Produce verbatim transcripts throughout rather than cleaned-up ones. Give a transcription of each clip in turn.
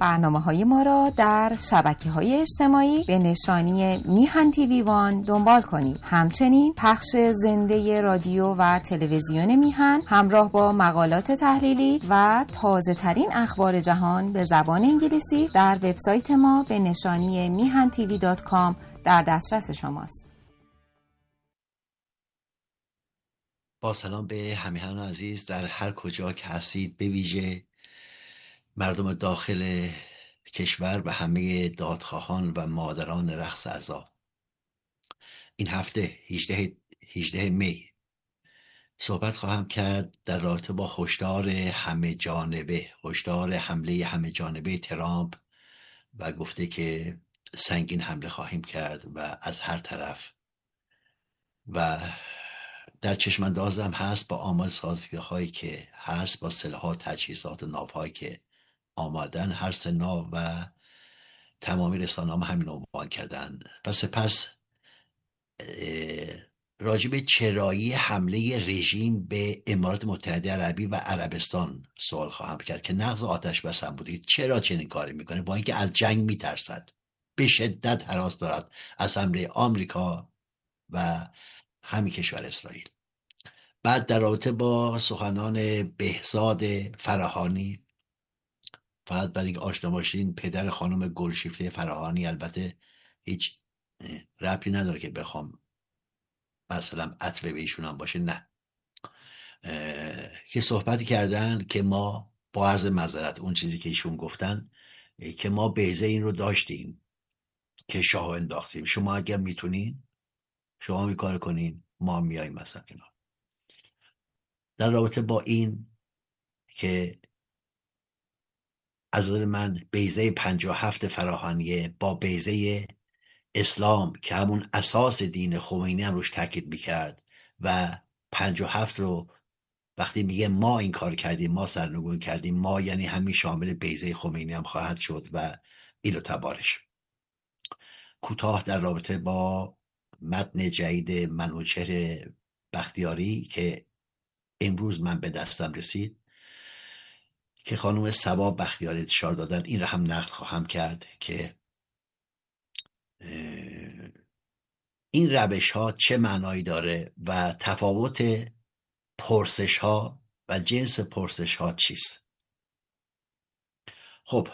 برنامه‌های ما را در شبکه‌های اجتماعی به نشانی میهن تیوی وان دنبال کنید. همچنین پخش زنده رادیو و تلویزیون میهن همراه با مقالات تحلیلی و تازه‌ترین اخبار جهان به زبان انگلیسی در وبسایت ما به نشانی میهن تیوی دات کام در دسترس شماست. با سلام به همیهنان عزیز در هر کجا که هستید، به ویژه مردم داخل کشور و همه دادخواهان و مادران رقص عزا. این هفته هجدهم می صحبت خواهم کرد در رابطه با هشدار همه جانبه هشدار حمله همه جانبه ترامپ و گفته که سنگین حمله خواهیم کرد و از هر طرف، و در چشماندازم هست با آماده سازی هایی که هست، با سلاح، تجهیزات و ناوهایی که آمادن. هر سه ناو و تمامی رسانه‌ها همین عنوان کردن. و سپس راجب چرایی حمله رژیم به امارات متحده عربی و عربستان سوال خواهم کرد که نقض آتش بس هم بودید. چرا چنین کاری میکنه؟ با اینکه از جنگ میترسد، به شدت هراس دارد از حمله آمریکا و همین کشور اسرائیل. بعد در رابطه با سخنان بهزاد فراهانی، فقط برای اینکه آشنا باشین، پدر خانم گلشیفته فراهانی، البته هیچ ربطی نداره که بخوام مثلا عطف به ایشون هم باشه، نه، که صحبتی کردن که ما با عرض معذرت اون چیزی که ایشون گفتن که ما بیضه این رو داشتیم که شاه انداختیم، شما اگر میتونین شما می کار کنین، ما میاییم مثلا کنار. در رابطه با این که از نظر من بیضه پنجاه و هفت فراهانیه با بیضه اسلام که همون اساس دین خمینی هم روش تاکید میکرد و پنجاه و هفت رو وقتی میگه ما این کار کردیم، ما سرنگون کردیم، ما یعنی همین شامل بیضه خمینی هم خواهد شد و ایلو تبارش. کوتاه در رابطه با متن جدید منوچهر بختیاری که امروز من به دستم رسید که خانم صبا بختیاری انتشار دادن، این را هم نقد خواهم کرد که این روش ها چه معنایی داره و تفاوت پرسش ها و جنس پرسش ها چیست. خب،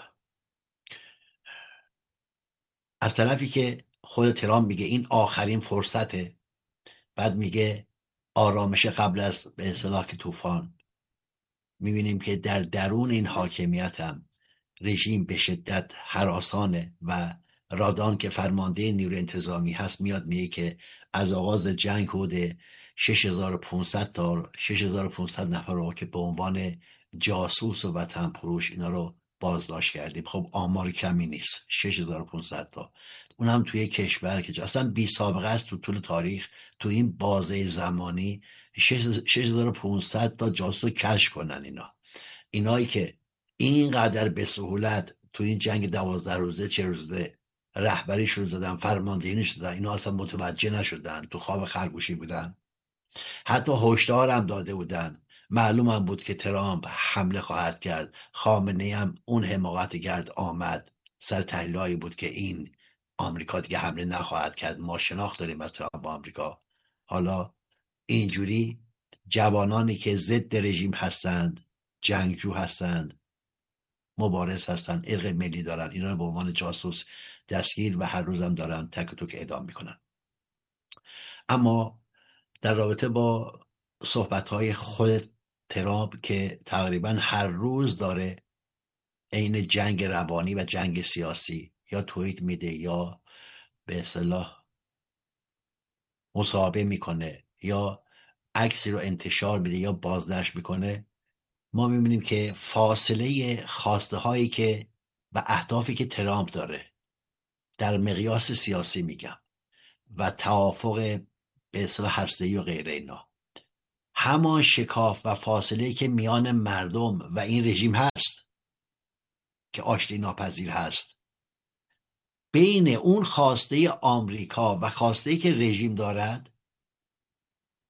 از طرفی که خود ترامپ میگه این آخرین فرصته، بعد میگه آرامش قبل از به اصطلاح که طوفان، میبینیم که در درون این حاکمیت هم رژیم به شدت هراسانه و رادان که فرمانده نیروی انتظامی هست میاد میگه که از آغاز جنگ حدود شش هزار و پانصد تا شش هزار و پانصد نفر رو که به عنوان جاسوس و وطن پروش اینا رو بازداشت کردیم. خب آمار کمی نیست، شش هزار و پانصد تا، اونم توی کشور که اصلا بی سابقه است تو طول تاریخ، تو این بازه زمانی شش هزار و پانصد تا جاسوس کشف کنن. اینا اینایی که اینقدر به سهولت تو این جنگ دوازده روزه چه روزه رهبریش رو زدن، فرماندهیش زدن، اینا اصلا متوجه نشدن، تو خواب خرگوشی بودن. حتی هشدار هم داده بودن، معلوم هم بود که ترامپ حمله خواهد کرد. خامنه‌ای هم اون حماقت گرد آمد، سر تحلیلایی بود که این آمریکا دیگه حمله نخواهد کرد، ما شناخت داریم از ترامپ با آمریکا. حالا اینجوری جوانانی که ضد رژیم هستند، جنگجو هستند، مبارز هستند، ارق ملی دارن، اینا رو به عنوان جاسوس دستگیر و هر روزم دارن تک و توک اعدام میکنن. اما در رابطه با صحبت‌های خود ترامپ که تقریبا هر روز داره عین جنگ روانی و جنگ سیاسی یا توییت میده یا به اصطلاح مصاحبه میکنه یا عکسی رو انتشار میده یا بازداشت میکنه، ما میبینیم که فاصله خواسته هایی که و اهدافی که ترامپ داره در مقیاس سیاسی میگم و توافق به اصطلاح هسته‌ای و غیره، اینا همان شکاف و فاصله که میان مردم و این رژیم هست که آشتی ناپذیر هست، بین اون خواسته آمریکا و خواسته که رژیم دارد،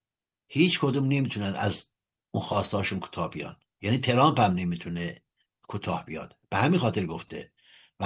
هیچ کدوم نمیتونن از اون خواسته هاشون کوتاه بیان. یعنی ترامپ هم نمیتونه کوتاه بیاد. به همین خاطر گفته